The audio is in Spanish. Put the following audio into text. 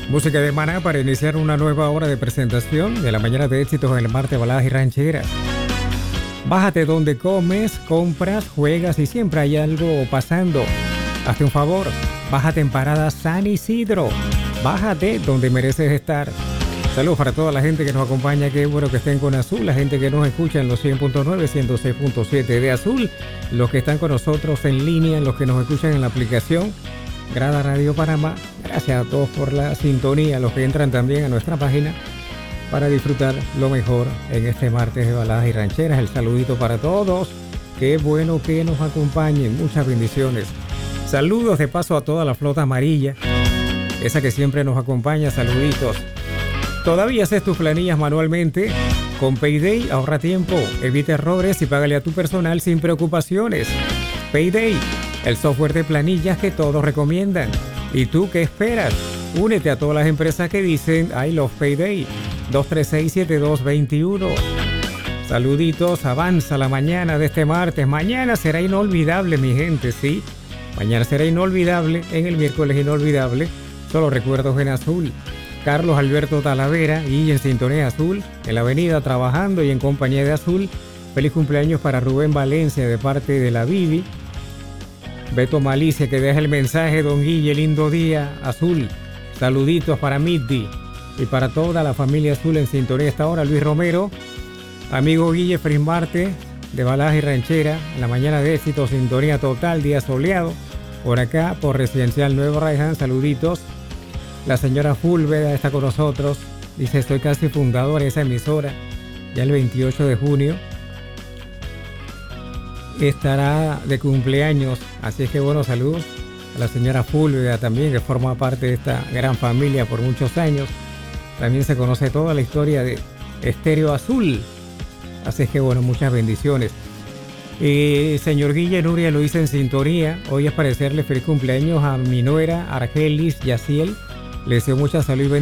Música de Maná para iniciar una nueva hora de presentación de la mañana de éxitos en el martes baladas y rancheras. Bájate donde comes, compras, juegas y siempre hay algo pasando. Hazte un favor, bájate en Parada San Isidro. Bájate donde mereces estar. Saludos para toda la gente que nos acompaña, qué bueno que estén con Azul, la gente que nos escucha en los 100.9, 106.7 de Azul, los que están con nosotros en línea, los que nos escuchan en la aplicación Grada Radio Panamá. Gracias a todos por la sintonía, los que entran también a nuestra página para disfrutar lo mejor en este martes de baladas y rancheras. El saludito para todos, qué bueno que nos acompañen, muchas bendiciones. Saludos de paso a toda la flota amarilla, esa que siempre nos acompaña, saluditos. ¿Todavía haces tus planillas manualmente? Con Payday ahorra tiempo, evita errores y págale a tu personal sin preocupaciones. Payday, el software de planillas que todos recomiendan. ¿Y tú qué esperas? Únete a todas las empresas que dicen I love Payday. 236-7221. Saluditos, avanza la mañana de este martes. Mañana será inolvidable, mi gente, ¿sí? Mañana será inolvidable en el miércoles inolvidable. Solo recuerdos en azul. Carlos Alberto Talavera y en Sintonía Azul, en la avenida trabajando y en compañía de Azul. Feliz cumpleaños para Rubén Valencia de parte de la Bibi. Beto Malicia que deja el mensaje, don Guille, lindo día, Azul. Saluditos para Middi y para toda la familia Azul en sintonía esta hora. Luis Romero, amigo Guille Frismarte de Baladas y Ranchera, en la mañana de éxito, sintonía total, día soleado. Por acá, por Residencial Nuevo Raiján, saluditos. La señora Fulveda está con nosotros, dice estoy casi fundador de esa emisora, ya el 28 de junio. Estará de cumpleaños, así es que bueno, saludos a la señora Fulvia también, que forma parte de esta gran familia por muchos años. También se conoce toda la historia de Estéreo Azul, así es que bueno, muchas bendiciones. Señor Guille, Nuria lo hice en sintonía, hoy es para desearle feliz cumpleaños a mi nuera Argelis Yaciel, le deseo mucha salud y bendiciones.